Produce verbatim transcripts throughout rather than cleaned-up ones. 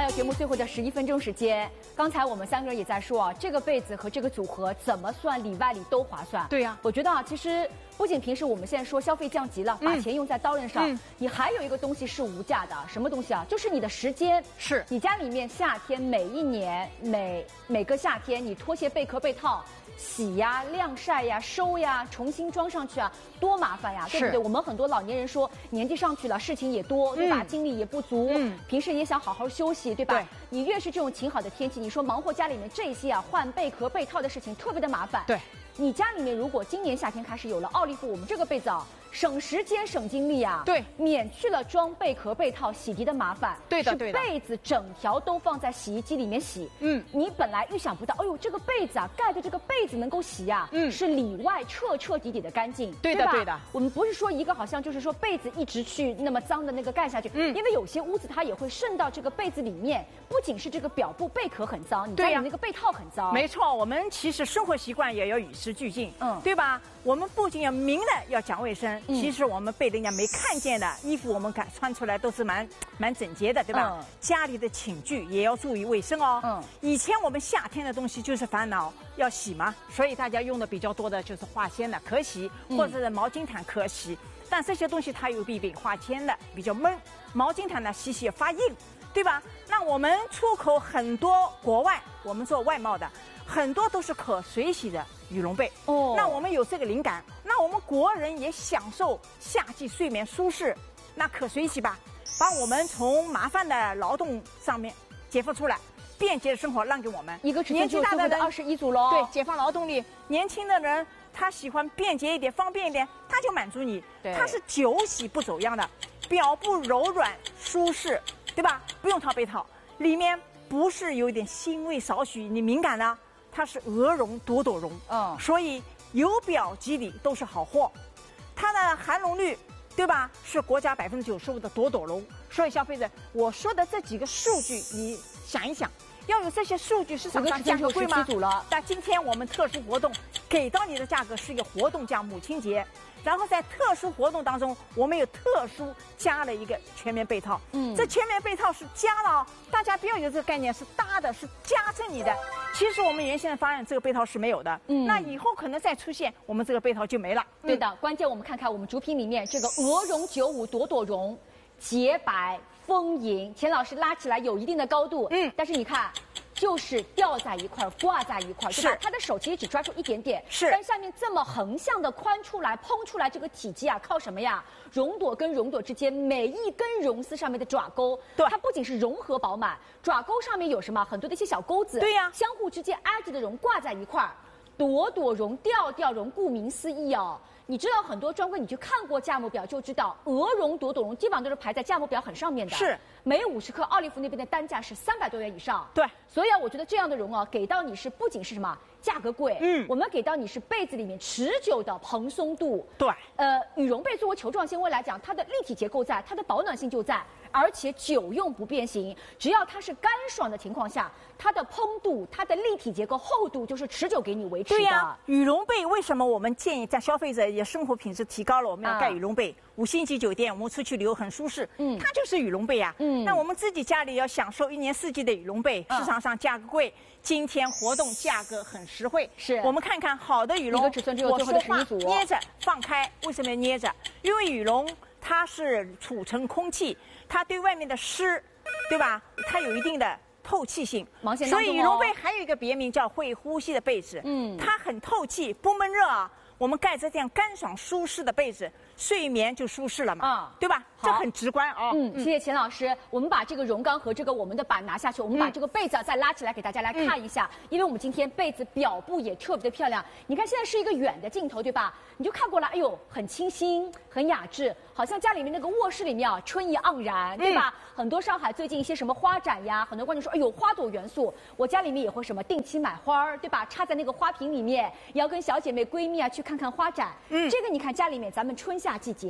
到节目最后的十一分钟时间，刚才我们三个人也在说啊，这个被子和这个组合怎么算里外里都划算。 对呀、啊， 我觉得啊，其实不仅平时我们现在说消费降级了，把钱用在刀刃上，嗯、你还有一个东西是无价的，什么东西啊？就是你的时间。 是你家里面夏天每一年每每个夏天，你拖鞋、贝壳、被套。洗呀、晾晒呀、收呀、重新装上去啊，多麻烦呀，对不对？我们很多老年人说，年纪上去了，事情也多，对吧？嗯、精力也不足，嗯，平时也想好好休息，对吧？对。你越是这种晴好的天气，你说忙活家里面这些啊，换贝壳、被套的事情特别的麻烦。 对。 你家里面如果今年夏天开始有了奥利芙，我们这个被子啊，省时间省精力啊， 对， 免去了装贝壳、被套、洗涤的麻烦。 对的，对的。 被子整条都放在洗衣机里面洗，嗯，你本来预想不到，哎呦，这个被子啊，盖的这个被子能够洗呀、啊，嗯，是里外彻彻底底的干净， 对的，对的。 我们不是说一个好像就是说被子一直去那么脏的那个盖下去，嗯，因为有些屋子它也会渗到这个被子里面，不仅是这个表布贝壳很脏，你家里那个被套很脏。 没错，我们其实生活习惯也要与时俱进，嗯。对吧？我们不仅要明的要讲卫生，嗯、其实我们被人家没看见的衣服，我们敢穿出来都是蛮蛮整洁的，对吧？嗯、家里的寝具也要注意卫生哦。嗯。以前我们夏天的东西就是烦恼要洗嘛，所以大家用的比较多的就是化纤的可洗，或者是毛巾毯可洗。嗯、但这些东西它有弊病，化纤的比较闷，毛巾毯呢洗洗发硬，对吧？那我们出口很多国外，我们做外贸的。很多都是可水洗的羽绒被哦，那我们有这个灵感，那我们国人也享受夏季睡眠舒适，那可水洗吧，把我们从麻烦的劳动上面解放出来，便捷的生活让给我们。 一个年纪大的人二十一组喽， 对，解放劳动力。年轻的人他喜欢便捷一点、方便一点，他就满足你。它是久洗不走样的，表布柔软舒适，对吧？不用套被套，里面不是有点腥味少许，你敏感的。它是鹅绒朵朵绒，嗯，所以由表及里都是好货。它的含绒率，对吧？是国家百分之九十五的朵朵绒。所以消费者，我说的这几个数据，你想一想，要有这些数据，市场上价格贵吗？但今天我们特殊活动给到你的价格是一个活动价，母亲节。然后在特殊活动当中，我们有特殊加了一个全棉被套。嗯，这全棉被套是加了哦，大家不要有这个概念，是搭的，是加赠你的。其实我们原先发现这个被套是没有的，嗯，那以后可能再出现，我们这个被套就没了。 对的，嗯、关键我们看看我们主品里面这个鹅绒九五朵朵绒，洁白丰盈，钱老师拉起来有一定的高度，嗯，但是你看。就是吊在一块儿，挂在一块儿，对吧？他的手其实只抓住一点点，是。但下面这么横向的宽出来、蓬出来，这个体积啊，靠什么呀？绒朵跟绒朵之间每一根绒丝上面的爪钩，对，它不仅是融合饱满，爪钩上面有什么很多的一些小钩子，对呀，相互之间挨着的绒挂在一块儿，朵朵绒、吊吊绒，顾名思义哦。你知道很多专柜，你去看过价目表就知道，鹅绒、朵朵绒基本上都是排在价目表很上面的。是，每五十克，奥利芙那边的单价是三百多元以上。对，所以啊，我觉得这样的绒啊，给到你是不仅是什么价格贵，嗯，我们给到你是被子里面持久的蓬松度。对，呃，羽绒被作为球状纤维来讲，它的立体结构在，它的保暖性就在。而且久用不变形，只要它是干爽的情况下，它的蓬度、它的立体结构厚度就是持久给你维持的。对呀、啊， 羽绒被为什么我们建议在消费者也生活品质提高了，我们要盖羽绒被？啊、五星级酒店我们出去旅游很舒适，嗯，它就是羽绒被呀、啊。嗯，那我们自己家里要享受一年四季的羽绒被，市场上价格贵，今天活动价格很实惠。是，我们看看好的羽绒，一个尺寸只有最后的十一组， 捏着放开，为什么要捏着？因为羽绒它是储存空气。它对外面的湿，对吧？它有一定的透气性， 毛线当中哦、 所以羽绒被还有一个别名叫会呼吸的被子。嗯，它很透气，不闷热啊。我们盖着这样干爽舒适的被子，睡眠就舒适了嘛，啊、对吧？这很直观啊。 嗯，谢谢钱老师。我们把这个绒缸和这个我们的板拿下去，我们把这个被子再拉起来给大家来看一下，嗯、因为我们今天被子表布也特别的漂亮。你看现在是一个远的镜头，对吧？你就看过来，哎呦，很清新，很雅致，好像家里面那个卧室里面啊，春意盎然，对吧？嗯、很多上海最近一些什么花展呀，很多观众说，哎呦，花朵元素，我家里面也会什么定期买花儿，对吧？插在那个花瓶里面，也要跟小姐妹闺蜜啊去看看花展。嗯，这个你看家里面咱们春夏季节。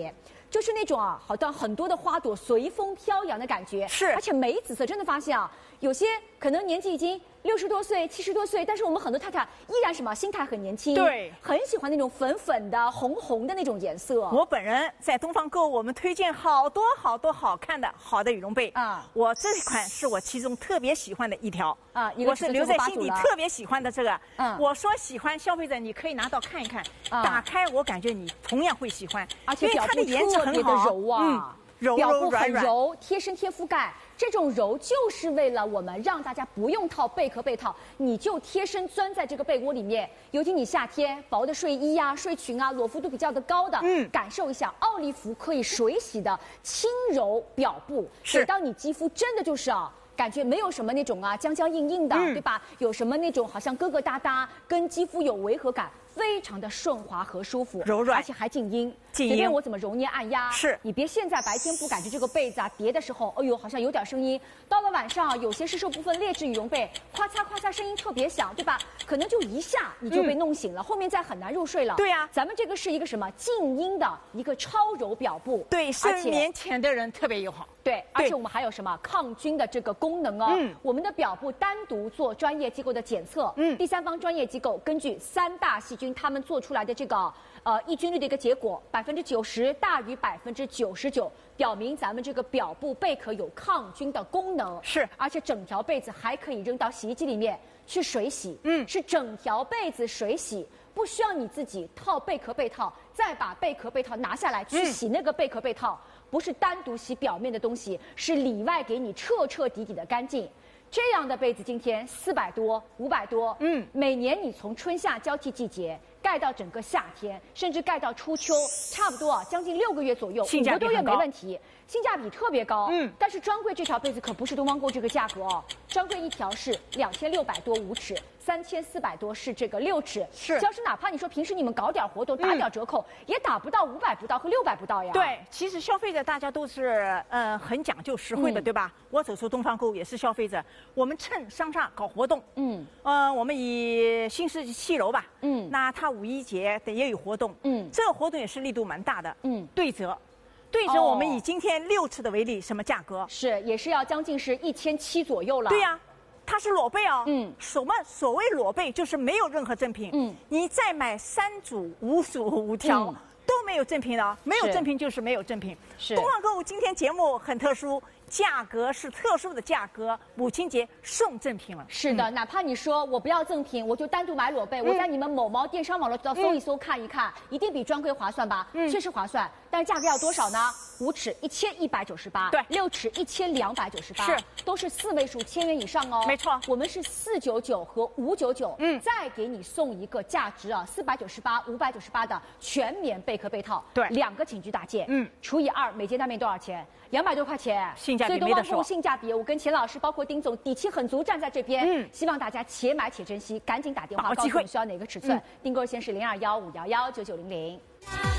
就是那种啊，好像很多的花朵随风飘扬的感觉。 是， 而且玫紫色真的发现啊，有些可能年纪已经六十多岁、七十多岁，但是我们很多太太依然什么心态很年轻， 对， 很喜欢那种粉粉的、红红的那种颜色。 我本人在东方购物，我们推荐好多好多好看的好的羽绒被啊，我这款是我其中特别喜欢的一条啊，我是留在心底特别喜欢的这个。嗯，我说喜欢消费者，你可以拿到看一看，打开我感觉你同样会喜欢， 而且它的颜值很好， 柔啊， 嗯，柔柔软软， 柔，贴身贴覆盖。这种柔就是为了我们让大家不用套贝壳被套，你就贴身钻在这个被窝里面。尤其你夏天薄的睡衣啊、睡裙啊，裸肤度比较的高的，嗯，感受一下奥利芙可以水洗的轻柔表布， 是当你肌肤真的就是啊。感觉没有什么那种啊僵僵硬硬的，嗯、对吧？有什么那种好像疙疙瘩瘩，跟肌肤有违和感，非常的顺滑和舒服， 柔软， 而且还静音。 静音， 随便我怎么揉捏按压， 是你别现在白天不感觉这个被子啊叠的时候，哎呦好像有点声音，到了晚上有些是受部分劣质羽绒被，咔嚓咔嚓声音特别响，对吧？可能就一下你就被弄醒了，嗯、后面再很难入睡了。 对呀、啊， 咱们这个是一个什么静音的一个超柔表布， 对，睡眠前的人特别友好。 对，而且我们还有什么抗菌的这个功能哦。嗯，我们的表布单独做专业机构的检测，嗯，第三方专业机构根据三大细菌他们做出来的这个呃抑菌率的一个结果，百分之九十大于百分之九十九，表明咱们这个表布贝壳有抗菌的功能。 是， 而且整条被子还可以扔到洗衣机里面去水洗，嗯，是整条被子水洗。不需要你自己套贝壳被套，再把贝壳被套拿下来去洗那个贝壳被套，嗯、不是单独洗表面的东西，是里外给你彻彻底底的干净。这样的被子今天四百多、五百多，嗯，每年你从春夏交替季节盖到整个夏天，甚至盖到初秋，差不多啊将近六个月左右，五个多月没问题，性价比特别高。嗯，但是专柜这条被子可不是东方购这个价格哦，专柜一条是两千六百多五尺。三千四百多是这个六尺， 是， 要是哪怕你说平时你们搞点活动打点折扣，嗯、也打不到五百不到和六百不到呀。 对，其实消费者大家都是呃很讲究实惠的，嗯、对吧？我走出东方购也是消费者，我们趁商厦搞活动，嗯，呃，我们以新世纪七楼吧，嗯，那它五一节的也有活动，嗯，这个活动也是力度蛮大的，嗯，对折。对折，我们以今天六尺的为例，什么价格？ 是，也是要将近是一千七左右了。 对呀、啊。它是裸被哦，嗯，什么所谓裸被就是没有任何赠品，嗯，你再买三组、五组、五条、嗯、都没有赠品的，没有赠品就是没有赠品。是，东方购物今天节目很特殊。价格是特殊的价格，母亲节送赠品了。 是的，嗯、哪怕你说我不要赠品，我就单独买裸被，嗯、我在你们某毛电商网络上搜一搜、嗯、看一看，一定比专柜划算吧？嗯，确实划算，但是价格要多少呢？五尺一千一百九十八， 对， 六尺一千两百九十八，是，都是四位数千元以上哦。 没错， 我们是四九九和五九九，嗯，再给你送一个价值啊四百九十八、五百九十八的全棉贝壳被套， 对， 两个寝具大件，嗯，除以二，每件单面多少钱？两百多块钱， 性价比没得说。 所以东方购物性价比，我跟钱老师包括丁总底气很足，站在这边。嗯，希望大家且买且珍惜，赶紧打电话告诉我们需要哪个尺寸。嗯、订购线是零二幺五幺幺九九零零。